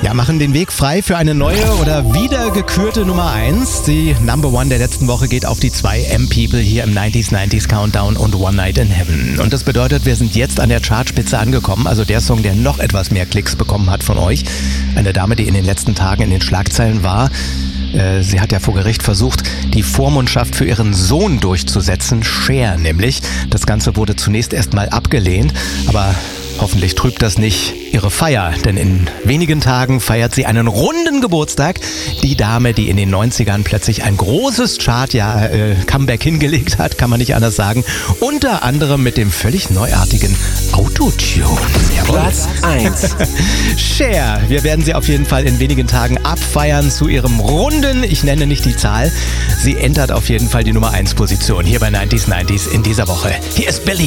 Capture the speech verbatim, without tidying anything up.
Ja, machen den Weg frei für eine neue oder wieder gekürte Nummer eins. Die Number One der letzten Woche geht auf die zwei M-People hier im neunziger neunziger Countdown und One Night in Heaven. Und das bedeutet, wir sind jetzt an der Chartspitze angekommen. Also der Song, der noch etwas mehr Klicks bekommen hat von euch. Eine Dame, die in den letzten Tagen in den Schlagzeilen war. Sie hat ja vor Gericht versucht, die Vormundschaft für ihren Sohn durchzusetzen. Cher nämlich. Das Ganze wurde zunächst erstmal abgelehnt, aber hoffentlich trübt das nicht ihre Feier, denn in wenigen Tagen feiert sie einen runden Geburtstag. Die Dame, die in den neunzigern plötzlich ein großes Chart-Comeback äh, hingelegt hat, kann man nicht anders sagen. Unter anderem mit dem völlig neuartigen Autotune. Jawohl. Platz eins. Cher, wir werden sie auf jeden Fall in wenigen Tagen abfeiern zu ihrem runden, ich nenne nicht die Zahl. Sie entert auf jeden Fall die Nummer eins Position hier bei neunziger neunziger in dieser Woche. Hier ist Billy.